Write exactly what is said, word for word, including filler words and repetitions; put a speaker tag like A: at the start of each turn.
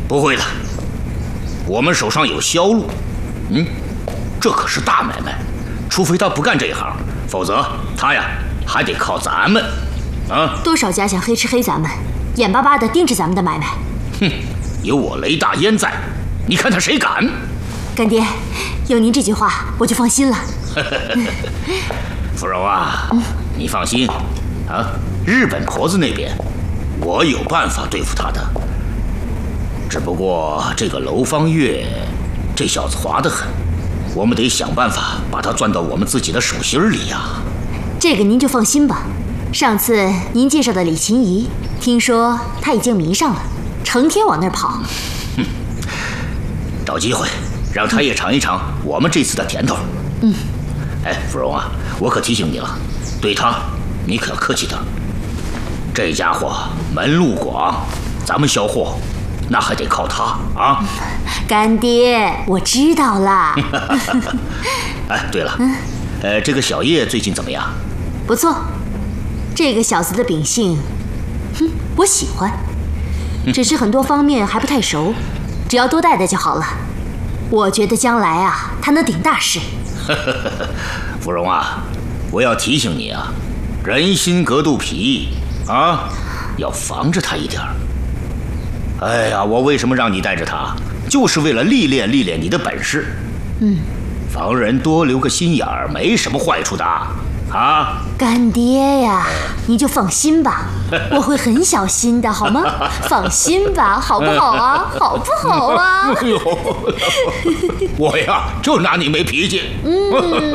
A: 不会的，我们手上有销路。嗯，这可是大买卖，除非他不干这一行，否则他呀还得靠咱们。啊，
B: 多少家想黑吃黑咱们，眼巴巴地盯着咱们的买卖。
A: 哼，有我雷大烟在，你看他谁敢？
B: 干爹，有您这句话，我就放心了。
A: 芙蓉啊，嗯、你放心，啊，日本婆子那边，我有办法对付他的。只不过这个楼方月，这小子滑得很，我们得想办法把他攥到我们自己的手心里呀。
B: 这个您就放心吧。上次您介绍的李琴怡，听说他已经迷上了，成天往那儿跑。
A: 哼，找机会让他也尝一尝我们这次的甜头。
B: 嗯。
A: 哎，芙蓉啊，我可提醒你了，对他你可要客气点。这家伙门路广，咱们销货那还得靠他啊。
B: 干爹，我知道啦。
A: 哎，对了，嗯、呃，这个小叶最近怎么样？
B: 不错，这个小子的秉性，哼，我喜欢。只是很多方面还不太熟，只要多带带就好了。我觉得将来啊，他能顶大事。
A: 芙蓉啊，我要提醒你啊，人心隔肚皮啊，要防着他一点。哎呀，我为什么让你带着他，就是为了历练历练你的本事。
B: 嗯，
A: 防人多留个心眼儿，没什么坏处的啊。
B: 干爹呀，你就放心吧，我会很小心的，好吗？放心吧，好不好啊？好不好啊？
A: 我呀，就拿你没脾气。
B: 嗯。